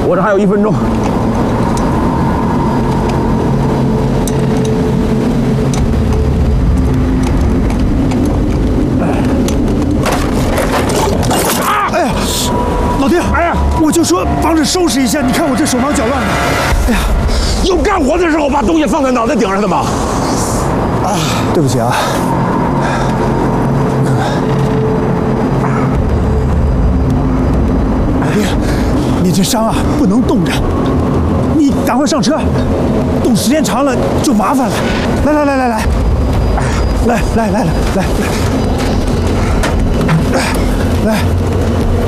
我这还有1分钟。 哎呀，老丁，哎呀，我就说帮着收拾一下，你看我这手忙脚乱的。哎呀， 有干活的时候把东西放在脑袋顶上的吗？ 啊，对不起啊。老丁，你这伤啊不能冻着，你赶快上车，冻时间长了就麻烦了。来，来。